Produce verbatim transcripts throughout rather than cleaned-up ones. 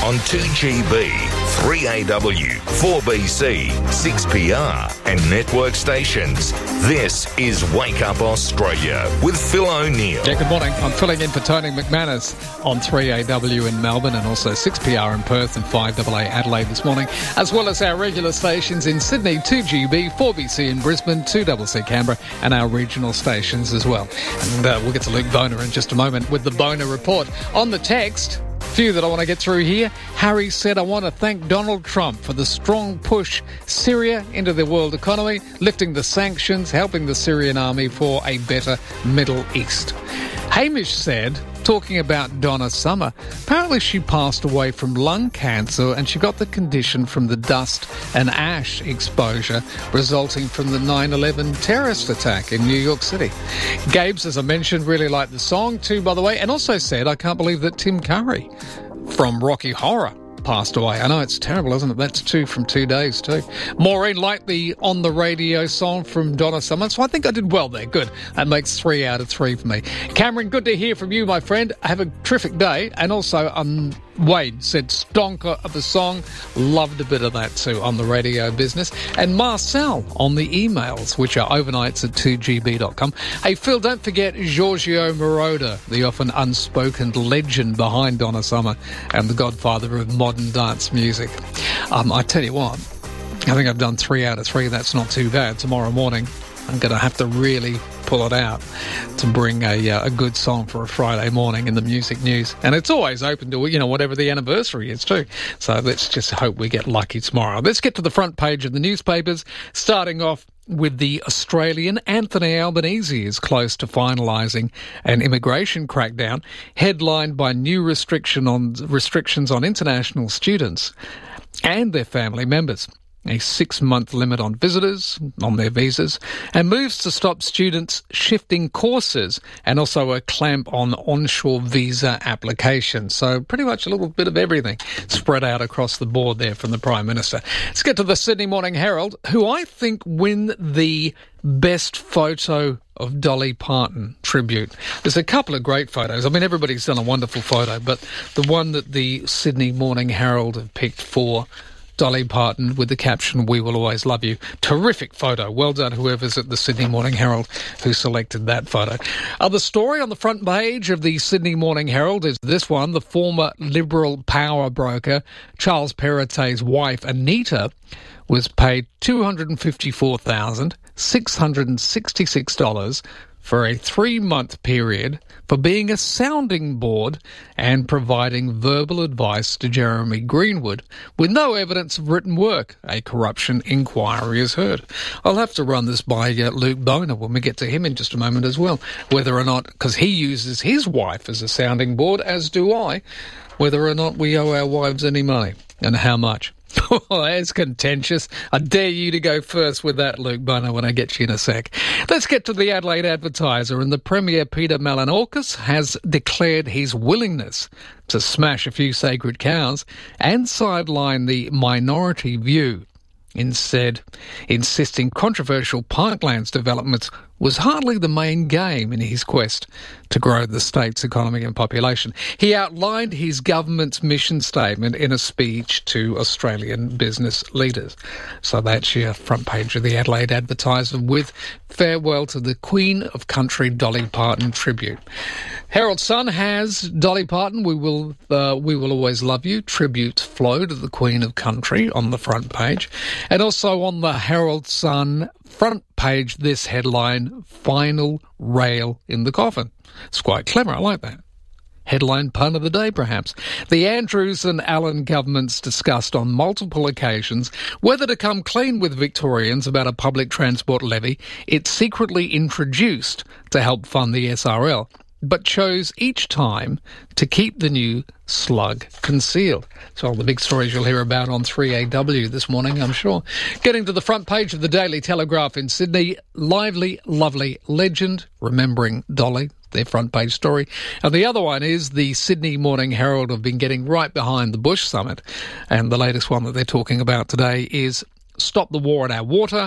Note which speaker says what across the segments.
Speaker 1: on two G B, three A W, four B C, six P R and network stations. This is Wake Up Australia with Phil O'Neill.
Speaker 2: Yeah, good morning. I'm filling in for Tony McManus on three A W in Melbourne and also six P R in Perth and five A A Adelaide this morning, as well as our regular stations in Sydney, two G B, four B C in Brisbane, two C C Canberra and our regional stations as well. And uh, we'll get to Luke Boner in just a moment with the Boner Report. On the text, few that I want to get through here. Harry said, I want to thank Donald Trump for the strong push Syria into the world economy, lifting the sanctions, helping the Syrian army for a better Middle East. Hamish said, talking about Donna Summer, apparently she passed away from lung cancer and she got the condition from the dust and ash exposure resulting from the nine eleven terrorist attack in New York City. Gabes, as I mentioned, really liked the song too, by the way, and also said, I can't believe that Tim Curry from Rocky Horror passed away. I know it's terrible, isn't it? That's two from two days too. Maureen liked the On the Radio song from Donna Summer, so I think I did well there. Good. That makes three out of three for me. Cameron, good to hear from you, my friend. Have a terrific day. And also, um, Wade said stonker of a song. Loved a bit of that too on the radio business. And Marcel on the emails, which are overnights at two G B dot com. Hey, Phil, don't forget Giorgio Moroder, the often unspoken legend behind Donna Summer and the godfather of modern dance music. Um, I tell you what, I think I've done three out of three. That's not too bad. Tomorrow morning, I'm going to have to really pull it out to bring a uh, a good song for a Friday morning in the music news. And it's always open to, you know, whatever the anniversary is too. So let's just hope we get lucky tomorrow. Let's get to the front page of the newspapers, starting off with the Australian. Anthony Albanese is close to finalising an immigration crackdown, headlined by new restriction on restrictions on international students and their family members, a six-month limit on visitors, on their visas, and moves to stop students shifting courses, and also a clamp on onshore visa applications. So pretty much a little bit of everything spread out across the board there from the Prime Minister. Let's get to the Sydney Morning Herald, who I think win the best photo of Dolly Parton tribute. There's a couple of great photos. I mean, everybody's done a wonderful photo, but the one that the Sydney Morning Herald have picked for Dolly Parton with the caption, "We will always love you." Terrific photo. Well done, whoever's at the Sydney Morning Herald who selected that photo. Uh, the story on the front page of the Sydney Morning Herald is this one. The former Liberal power broker, Charles Perrottet's wife, Anita, was paid two hundred fifty-four thousand six hundred sixty-six dollars for a three-month period for being a sounding board and providing verbal advice to Jeremy Greenwood with no evidence of written work. A corruption inquiry is heard. I'll have to run this by uh, Luke Boner when we get to him in just a moment as well, whether or not, because he uses his wife as a sounding board, as do I, whether or not we owe our wives any money and how much. Oh, that's contentious. I dare you to go first with that, Luke Boner, when I get you in a sec. Let's get to the Adelaide Advertiser, and the Premier, Peter Malinauskas, has declared his willingness to smash a few sacred cows and sideline the minority view, instead insisting controversial parklands developments was hardly the main game in his quest to grow the state's economy and population. He outlined his government's mission statement in a speech to Australian business leaders. So that's your front page of the Adelaide Advertiser with farewell to the Queen of Country Dolly Parton tribute. Herald Sun has Dolly Parton, we will uh, we will always love you, tribute flow to the Queen of Country on the front page. And also on the Herald Sun front page, this headline, final rail in the coffin. It's quite clever, I like that. Headline pun of the day, perhaps. The Andrews and Allen governments discussed on multiple occasions whether to come clean with Victorians about a public transport levy it secretly introduced to help fund the S R L, but chose each time to keep the new slug concealed. So all the big stories you'll hear about on three A W this morning, I'm sure. Getting to the front page of the Daily Telegraph in Sydney, lively, lovely legend, remembering Dolly, their front page story. And the other one is the Sydney Morning Herald have been getting right behind the Bush Summit. And the latest one that they're talking about today is Stop the War on Our Water.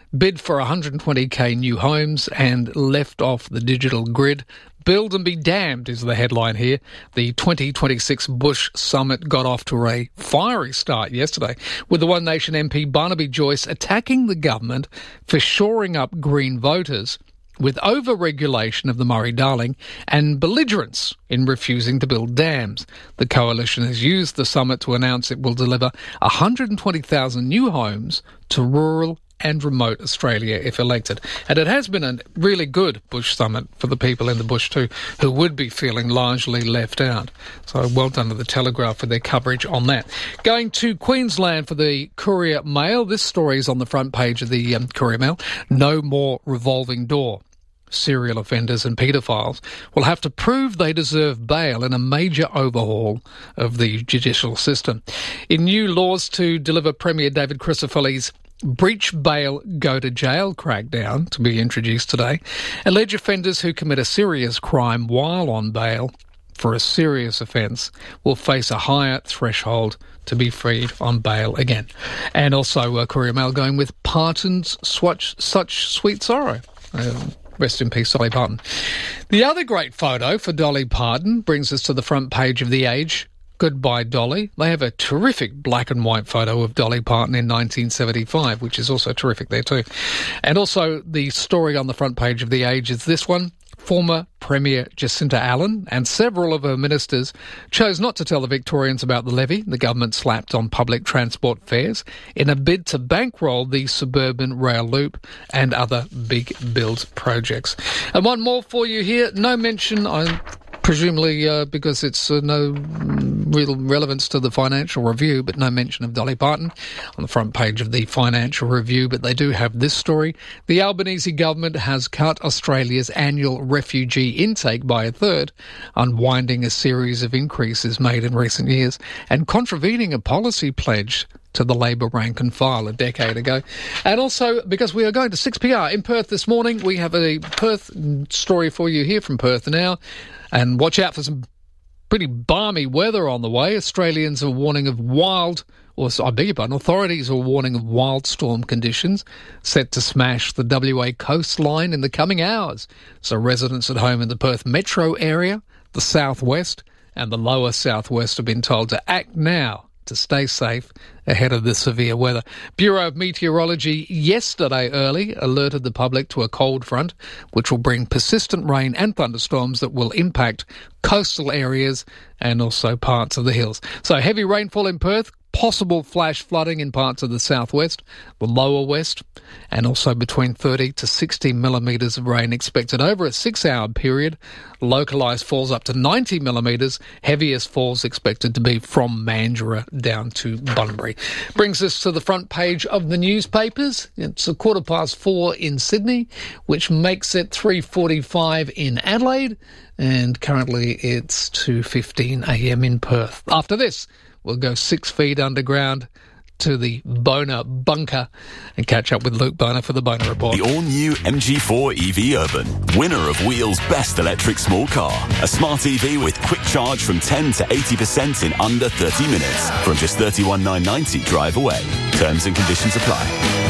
Speaker 2: bid for one hundred twenty k new homes and left off the digital grid. Build and be damned is the headline here. The twenty twenty-six Bush Summit got off to a fiery start yesterday, with the One Nation M P Barnaby Joyce attacking the government for shoring up Green voters with over-regulation of the Murray-Darling and belligerence in refusing to build dams. The coalition has used the summit to announce it will deliver one hundred twenty thousand new homes to rural and remote Australia if elected. And it has been a really good Bush Summit for the people in the bush too, who would be feeling largely left out. So well done to the Telegraph for their coverage on that. Going to Queensland for the Courier Mail. This story is on the front page of the um, Courier Mail. No more revolving door. Serial offenders and paedophiles will have to prove they deserve bail in a major overhaul of the judicial system. In new laws to deliver Premier David Crisafulli's breach bail go to jail crackdown to be introduced today, alleged offenders who commit a serious crime while on bail for a serious offence will face a higher threshold to be freed on bail again. And also uh, Courier Mail going with Parton's Such, Such Sweet Sorrow. Um, Rest in peace, Dolly Parton. The other great photo for Dolly Parton brings us to the front page of The Age. Goodbye, Dolly. They have a terrific black and white photo of Dolly Parton in nineteen seventy-five, which is also terrific there too. And also the story on the front page of The Age is this one. Former Premier Jacinta Allen and several of her ministers chose not to tell the Victorians about the levy the government slapped on public transport fares in a bid to bankroll the suburban rail loop and other big build projects. And one more for you here. No mention, I presumably uh, because it's uh, no real relevance to the Financial Review, but no mention of Dolly Parton on the front page of the Financial Review. But they do have this story. The Albanese government has cut Australia's annual refugee intake by a third, unwinding a series of increases made in recent years and contravening a policy pledge to the Labor rank and file a decade ago. And also, because we are going to six P R in Perth this morning, we have a Perth story for you here from Perth now. And watch out for some pretty balmy weather on the way. Australians are warning of wild, or I beg your pardon, authorities are warning of wild storm conditions set to smash the W A coastline in the coming hours. So residents at home in the Perth metro area, the southwest and the lower southwest have been told to act now to stay safe ahead of the severe weather. Bureau of Meteorology yesterday early alerted the public to a cold front which will bring persistent rain and thunderstorms that will impact coastal areas and also parts of the hills. So heavy rainfall in Perth, possible flash flooding in parts of the southwest, the lower west, and also between thirty to sixty millimetres of rain expected over a six-hour period. Localised falls up to ninety millimetres. Heaviest falls expected to be from Mandurah down to Bunbury. Brings us to the front page of the newspapers. It's a quarter past four in Sydney, which makes it three forty-five in Adelaide, and currently it's two fifteen a m in Perth. After this, we'll go six feet underground to the Boner bunker and catch up with Luke Boner for the Boner Report.
Speaker 3: The all-new M G four E V Urban, winner of Wheel's Best Electric Small Car. A smart E V with quick charge from ten to eighty percent in under thirty minutes. From just thirty-one thousand nine hundred ninety drive away. Terms and conditions apply.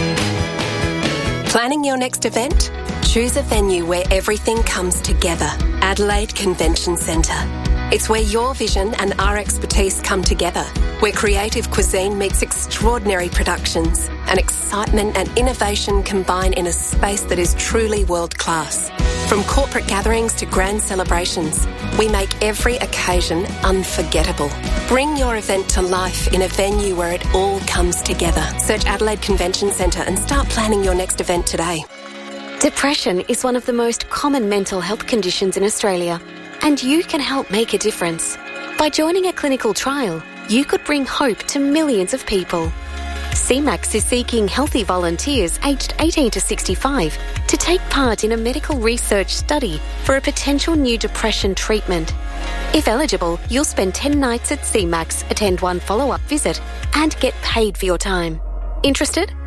Speaker 4: Planning your next event? Choose a venue where everything comes together. Adelaide Convention Centre. It's where your vision and our expertise come together, where creative cuisine meets extraordinary productions and excitement and innovation combine in a space that is truly world-class. From corporate gatherings to grand celebrations, we make every occasion unforgettable. Bring your event to life in a venue where it all comes together. Search Adelaide Convention Centre and start planning your next event today.
Speaker 5: Depression is one of the most common mental health conditions in Australia, and you can help make a difference. By joining a clinical trial, you could bring hope to millions of people. C MAX is seeking healthy volunteers aged eighteen to sixty-five to take part in a medical research study for a potential new depression treatment. If eligible, you'll spend ten nights at C MAX, attend one follow-up visit, and get paid for your time. Interested?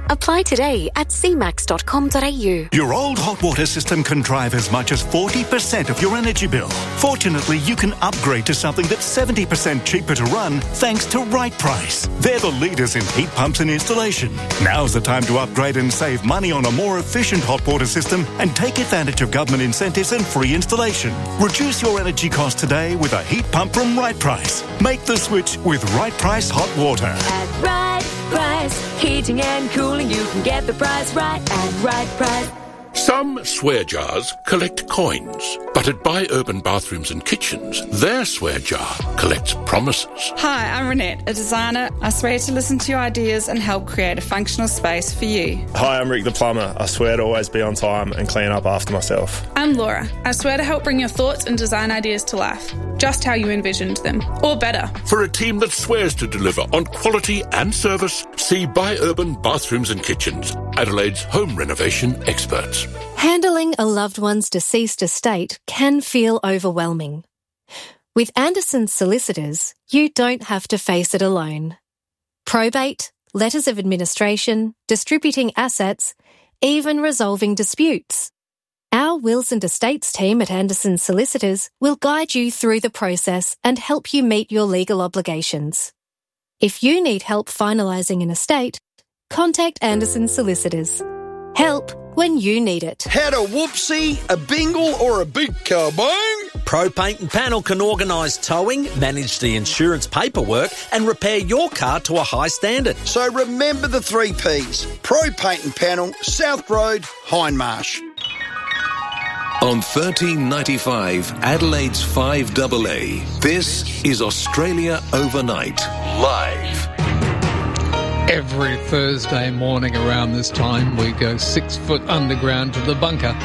Speaker 5: Apply today at c max dot com dot a u.
Speaker 6: Your old hot water system can drive as much as forty percent of your energy bill. Fortunately, you can upgrade to something that's seventy percent cheaper to run thanks to Right Price. They're the leaders in heat pumps and installation. Now's the time to upgrade and save money on a more efficient hot water system and take advantage of government incentives and free installation. Reduce your energy costs today with a heat pump from Right Price. Make the switch with Right Price Hot Water.
Speaker 7: At Right Price, heating and cooling, you can get the price right at Right Price.
Speaker 8: Some swear jars collect coins, but at Buy Urban Bathrooms and Kitchens, their swear jar collects promises.
Speaker 9: Hi, I'm Renette, a designer. I swear to listen to your ideas and help create a functional space for you.
Speaker 10: Hi, I'm Rick the plumber. I swear to always be on time and clean up after myself.
Speaker 9: I'm Laura. I swear to help bring your thoughts and design ideas to life, just how you envisioned them, or better.
Speaker 8: For a team that swears to deliver on quality and service, see Buy Urban Bathrooms and Kitchens, Adelaide's home renovation experts.
Speaker 11: Handling a loved one's deceased estate can feel overwhelming. With Anderson's Solicitors, you don't have to face it alone. Probate, letters of administration, distributing assets, even resolving disputes. Our Wills and Estates team at Anderson's Solicitors will guide you through the process and help you meet your legal obligations. If you need help finalising an estate, contact Anderson's Solicitors. Help when you need it.
Speaker 12: Had a whoopsie, a bingle or a big kabang?
Speaker 13: Pro Paint and Panel can organise towing, manage the insurance paperwork and repair your car to a high standard.
Speaker 12: So remember the three Ps. Pro Paint and Panel, South Road, Hindmarsh.
Speaker 1: On thirteen ninety-five, Adelaide's five A A, this is Australia Overnight, live.
Speaker 2: Every Thursday morning around this time, we go six foot underground to the bunker.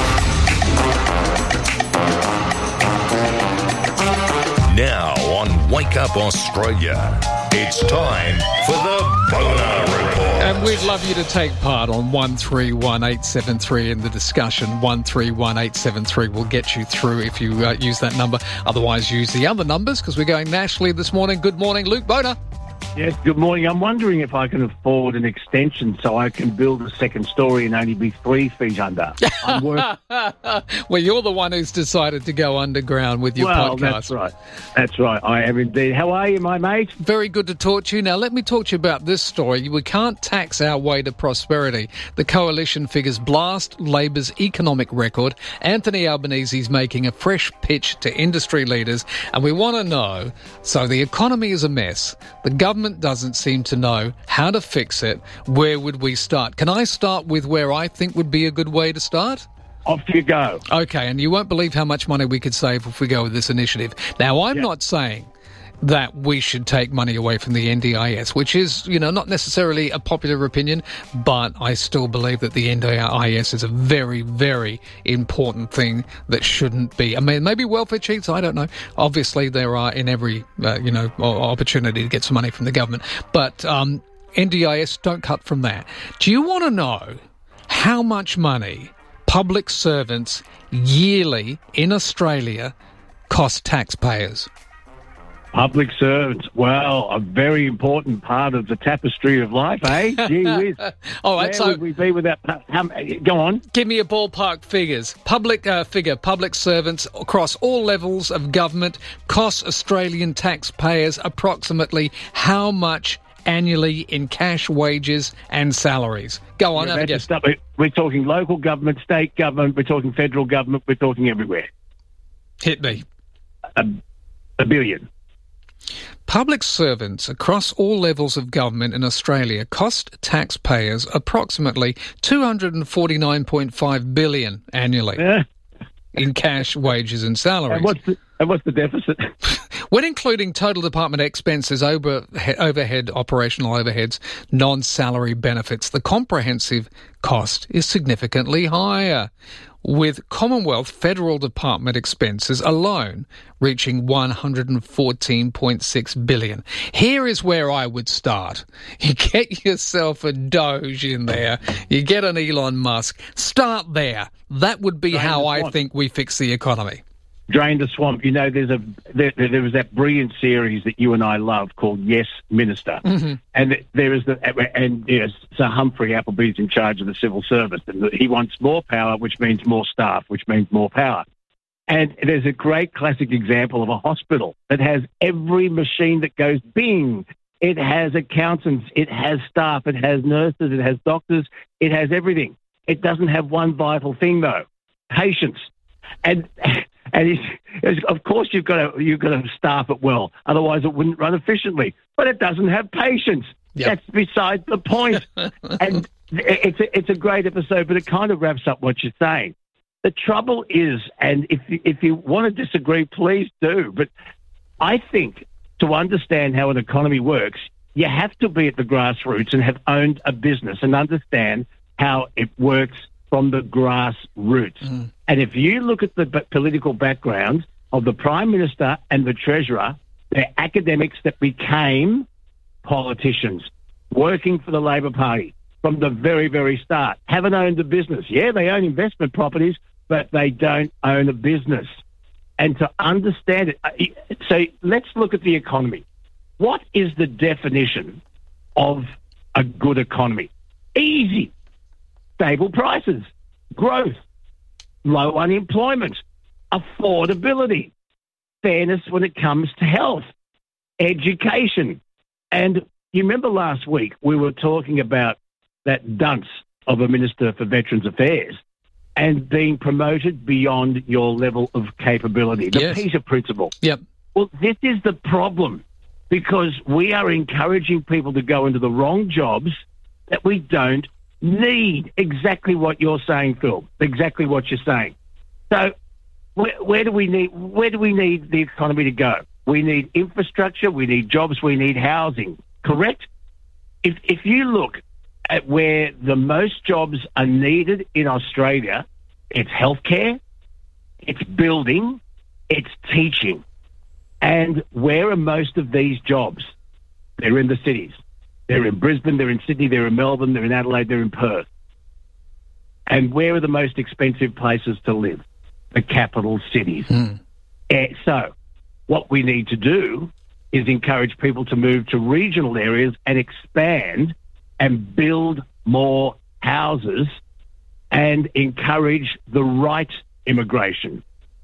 Speaker 1: Now on Wake Up Australia, it's time for the Boner Report.
Speaker 2: And we'd love you to take part on one three one eight seven three in the discussion. one three one eight seven three will get you through if you uh, use that number. Otherwise, use the other numbers because we're going nationally this morning. Good morning, Luke Boner.
Speaker 14: Yes, good morning. I'm wondering if I can afford an extension so I can build a second story and only be three feet under. I'm worth-
Speaker 2: well, you're the one who's decided to go underground with your
Speaker 14: well,
Speaker 2: podcast.
Speaker 14: That's right. That's right. I am indeed. How are you, my mate?
Speaker 2: Very good to talk to you. Now, let me talk to you about this story. We can't tax our way to prosperity. The coalition figures blast Labor's economic record. Anthony Albanese's making a fresh pitch to industry leaders, and we want to know, so the economy is a mess. The government doesn't seem to know how to fix it. Where would we start? Can I start with where I think would be a good way to start?
Speaker 14: Off you go.
Speaker 2: Okay, and you won't believe how much money we could save if we go with this initiative. Now, I'm
Speaker 14: yep.
Speaker 2: not saying that we should take money away from the N D I S, which is, you know, not necessarily a popular opinion, but I still believe that the N D I S is a very, very important thing that shouldn't be. I mean, maybe welfare cheats, I don't know. Obviously, there are in every, uh, you know, opportunity to get some money from the government. But um, N D I S, don't cut from that. Do you want to know how much money public servants yearly in Australia cost taxpayers?
Speaker 14: Public servants, well, a very important part of the tapestry of life, eh? Gee whiz.
Speaker 2: All right,
Speaker 14: Where
Speaker 2: so
Speaker 14: would we be without... How, go on.
Speaker 2: Give me a ballpark figures. Public uh, figure, public servants across all levels of government cost Australian taxpayers approximately how much annually in cash wages and salaries? Go on,
Speaker 14: Yeah,
Speaker 2: have a
Speaker 14: that's
Speaker 2: guess.
Speaker 14: the stuff. We're talking local government, state government, we're talking federal government, we're talking everywhere.
Speaker 2: Hit me.
Speaker 14: A, a billion.
Speaker 2: Public servants across all levels of government in Australia cost taxpayers approximately two hundred forty-nine point five billion dollars annually
Speaker 14: Yeah.
Speaker 2: in cash, wages and salaries.
Speaker 14: And what's the, and what's the deficit?
Speaker 2: When including total department expenses, over, overhead, operational overheads, non-salary benefits, the comprehensive cost is significantly higher, with Commonwealth federal department expenses alone reaching one hundred fourteen point six billion dollars. Here is where I would start. You get yourself a Doge in there. You get an Elon Musk. Start there. That would be
Speaker 14: Right,
Speaker 2: how I
Speaker 14: what?
Speaker 2: think we fix the economy.
Speaker 14: Drain the Swamp. You know, there's a there, there was that brilliant series that you and I love called Yes, Minister.
Speaker 2: Mm-hmm.
Speaker 14: And there is the and you know, Sir Humphrey Appleby's in charge of the civil service, and he wants more power, which means more staff, which means more power. And there's a great classic example of a hospital that has every machine that goes bing. It has accountants, it has staff, it has nurses, it has doctors, it has everything. It doesn't have one vital thing though: patience. And and it's, it's, of course you've got to you've got to staff it well, otherwise it wouldn't run efficiently. But it doesn't have patience. Yep. That's beside the point. And it's a, it's a great episode, but it kind of wraps up what you're saying. The trouble is, and if you, if you want to disagree, please do. But I think to understand how an economy works, you have to be at the grassroots and have owned a business and understand how it works from the grassroots. Mm. And if you look at the b- political background of the Prime Minister and the Treasurer, they're academics that became politicians, working for the Labor Party from the very, very start. Haven't owned a business. Yeah, they own investment properties, but they don't own a business. And to understand it, so let's look at the economy. What is the definition of a good economy? Easy. Stable prices, growth, low unemployment, affordability, fairness when it comes to health, education. And you remember last week we were talking about that dunce of a Minister for Veterans Affairs and being promoted beyond your level of capability, the
Speaker 2: yes.
Speaker 14: Peter Principle.
Speaker 2: Yep.
Speaker 14: Well, this is the problem, because we are encouraging people to go into the wrong jobs that we don't need. Exactly what you're saying, Phil. Exactly what you're saying. So where, where do we need where do we need the economy to go? We need infrastructure, we need jobs, we need housing. Correct? If if you look at where the most jobs are needed in Australia, it's healthcare, it's building, it's teaching. And where are most of these jobs? They're in the cities. They're in Brisbane, they're in Sydney, they're in Melbourne, they're in Adelaide, they're in Perth. And where are the most expensive places to live? The capital cities.
Speaker 2: Mm.
Speaker 14: Uh, so what we need to do is encourage people to move to regional areas and expand and build more houses and encourage the right immigration.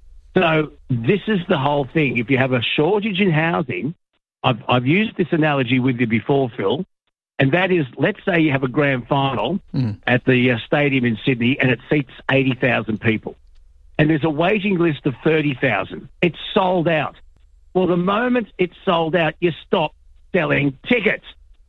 Speaker 14: So this is the whole thing. If you have a shortage in housing, I've, I've used this analogy with you before, Phil, and that is, let's say you have a grand final mm. at the uh, stadium in Sydney and it seats eighty thousand people, and there's a waiting list of thirty thousand. It's sold out. Well, the moment it's sold out, you stop selling tickets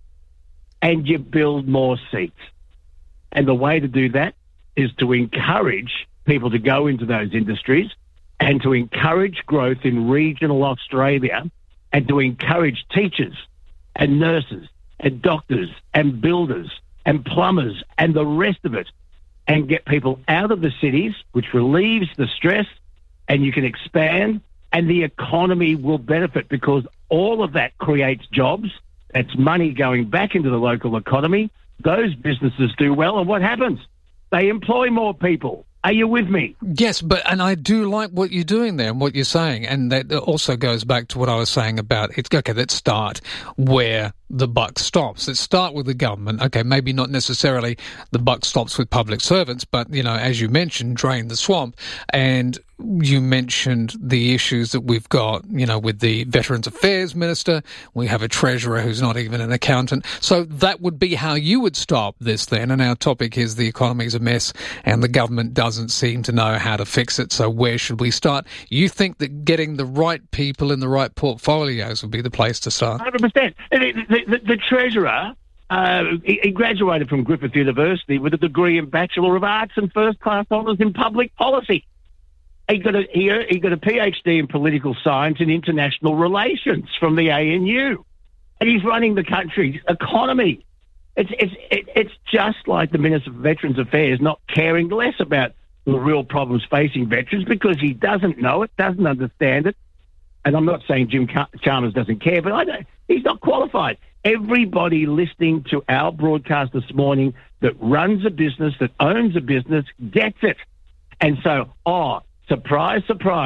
Speaker 14: and you build more seats. And the way to do that is to encourage people to go into those industries and to encourage growth in regional Australia, and to encourage teachers and nurses and doctors and builders and plumbers and the rest of it, and get people out of the cities, which relieves the stress, and you can expand, and the economy will benefit, because all of that creates jobs. That's money going back into the local economy. Those businesses do well, and what happens? They employ more people. Are you with me?
Speaker 2: Yes, but and I do like what you're doing there and what you're saying, and that also goes back to what I was saying about it's okay. Let's start where the buck stops. Let's start with the government. Okay, maybe not necessarily the buck stops with public servants, but you know, as you mentioned, drain the swamp, and you mentioned the issues that we've got. You know, with the Veterans Affairs Minister, we have a treasurer who's not even an accountant. So that would be how you would stop this then. And our topic is the economy's a mess, and the government does doesn't seem to know how to fix it, so where should we start? You think that getting the right people in the right portfolios would be the place to start?
Speaker 14: one hundred percent. The, the, the, the Treasurer, uh, he, he graduated from Griffith University with a degree in Bachelor of Arts and first-class honours in public policy. He got a, he, he got a PhD in political science and international relations from the A N U. And he's running the country's economy. It's, it's, it, it's just like the Minister for Veterans Affairs not caring less about the real problems facing veterans, because he doesn't know it, doesn't understand it. And I'm not saying Jim Chalmers doesn't care, but I don't, he's not qualified. Everybody listening to our broadcast this morning that runs a business, that owns a business, gets it. And so, oh, surprise, surprise,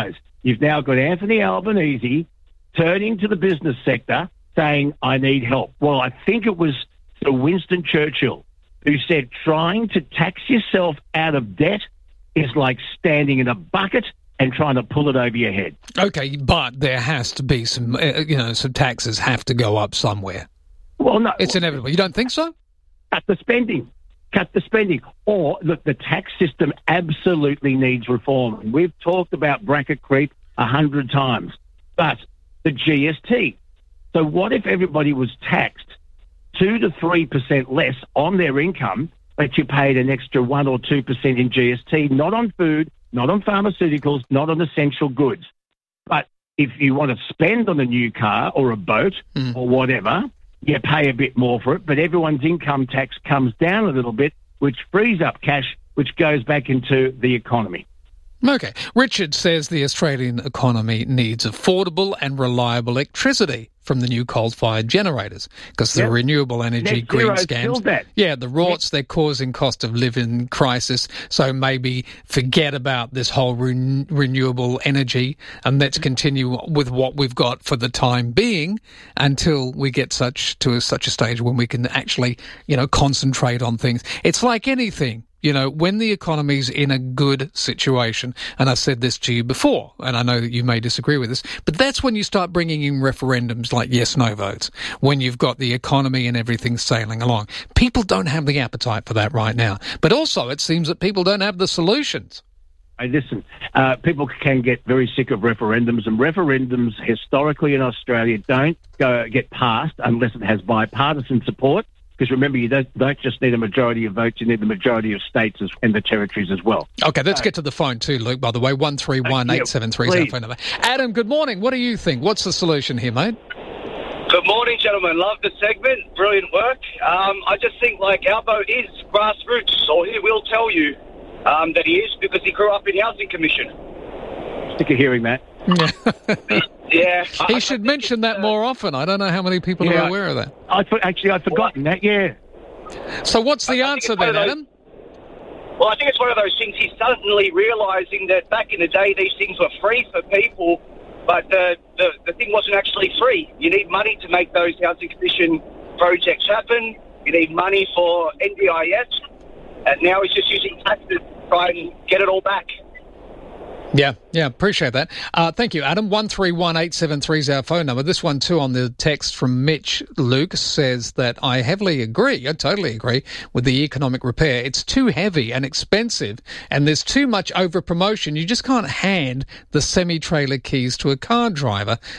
Speaker 14: you've now got Anthony Albanese turning to the business sector saying, I need help. Well, I think it was Sir Winston Churchill who said trying to tax yourself out of debt is like standing in a bucket and trying to pull it over your head.
Speaker 2: Okay, but there has to be some, uh, you know, some taxes have to go up somewhere.
Speaker 14: Well, no.
Speaker 2: It's inevitable. You don't think so?
Speaker 14: Cut the spending. Cut the spending. Or, look, the tax system absolutely needs reform. We've talked about bracket creep a hundred times. But the G S T. So what if everybody was taxed two to three percent less on their income, but you paid an extra one or two percent in G S T, not on food, not on pharmaceuticals, not on essential goods. But if you want to spend on a new car or a boat mm. or whatever, you pay a bit more for it, but everyone's income tax comes down a little bit, which frees up cash, which goes back into the economy.
Speaker 2: Okay. Richard says the Australian economy needs affordable and reliable electricity from the new coal-fired generators because the yep. renewable energy
Speaker 14: Net
Speaker 2: green
Speaker 14: zero
Speaker 2: scams,
Speaker 14: that.
Speaker 2: yeah, the rorts, they're causing cost of living crisis. So maybe forget about this whole re- renewable energy and let's continue with what we've got for the time being until we get such to a, such a stage when we can actually, you know, concentrate on things. It's like anything. You know, when the economy's in a good situation, and I've said this to you before, and I know that you may disagree with this, but that's when you start bringing in referendums like yes-no votes, when you've got the economy and everything sailing along. People don't have the appetite for that right now. But also, it seems that people don't have the solutions.
Speaker 14: Hey, listen, uh, people can get very sick of referendums, and referendums historically in Australia don't go get passed unless it has bipartisan support. Because remember, you don't, don't just need a majority of votes, you need the majority of states as, and the territories as well.
Speaker 2: Okay, let's get to the phone too, Luke, by the way. one three one, eight seven three is our phone number. Adam, good morning. What do you think? What's the solution here, mate?
Speaker 15: Good morning, gentlemen. Love the segment. Brilliant work. Um, I just think, like, Albo is grassroots, or he will tell you um, that he is because he grew up in the Housing Commission.
Speaker 14: Sick of hearing that.
Speaker 15: Yeah.
Speaker 2: He should mention that more often. I don't know how many people
Speaker 14: yeah,
Speaker 2: are aware of that.
Speaker 14: I, actually, I'd forgotten that, yeah.
Speaker 2: So what's the answer then,
Speaker 15: those,
Speaker 2: Adam?
Speaker 15: Well, I think it's one of those things. He's suddenly realising that back in the day, these things were free for people, but the, the, the thing wasn't actually free. You need money to make those Housing Commission projects happen. You need money for N D I S. And now he's just using taxes to try and get it all back.
Speaker 2: Yeah, yeah, appreciate that. Uh, thank you, Adam. one three one, eight seven three is our phone number. This one, too, on the text from Mitch Luke says that I heavily agree, I totally agree, with the economic repair. It's too heavy and expensive, and there's too much over-promotion. You just can't hand the semi-trailer keys to a car driver.